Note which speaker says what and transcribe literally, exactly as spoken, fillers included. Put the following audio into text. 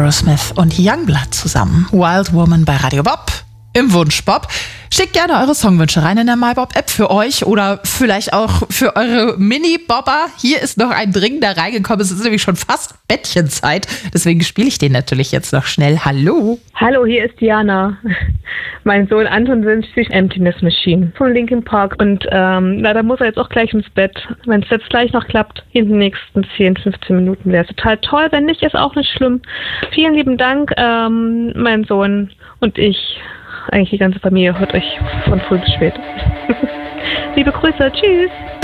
Speaker 1: Aerosmith und Youngblood zusammen. Wild Woman bei Radio Bob im Wunschbob. Schickt gerne eure Songwünsche rein in der MyBob-App für euch oder vielleicht auch für eure Mini-Bobber. Hier ist noch ein dringender reingekommen. Es ist nämlich schon fast Bettchenzeit. Deswegen spiele ich den natürlich jetzt noch schnell. Hallo.
Speaker 2: Hallo, hier ist Diana. Mein Sohn Anton wünscht sich Emptiness Machine von Linkin Park. Und ähm, na, da muss er jetzt auch gleich ins Bett. Wenn es jetzt gleich noch klappt, in den nächsten zehn, fünfzehn Minuten wäre es total toll. Wenn nicht, ist auch nicht schlimm. Vielen lieben Dank, ähm, mein Sohn und ich. Eigentlich die ganze Familie hört euch von früh bis spät. Liebe Grüße, tschüss.